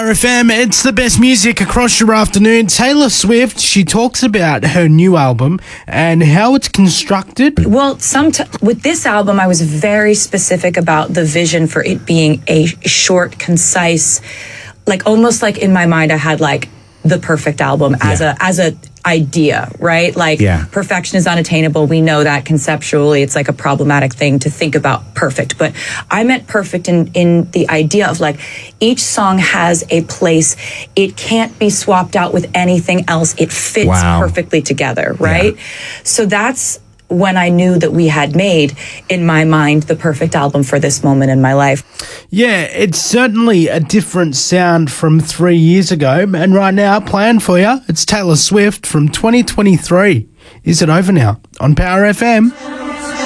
Power FM, it's the best music across your afternoon. Taylor Swift, she talks about her new album and how it's constructed. Well, with this album, I was very specific about the vision for it being a short, concise, like almost like in my mind, I had like the perfect album as a idea, right? Like perfection is unattainable. We know that conceptually it's like a problematic thing to think about perfect, but I meant perfect in the idea of like each song has a place. It can't be swapped out with anything else. It fits perfectly together, right? Yeah. So that's when I knew that we had made, in my mind, the perfect album for this moment in my life. Yeah, it's certainly a different sound from 3 years ago. And right now, playing for you, it's Taylor Swift from 2023. Is It Over Now on Power FM.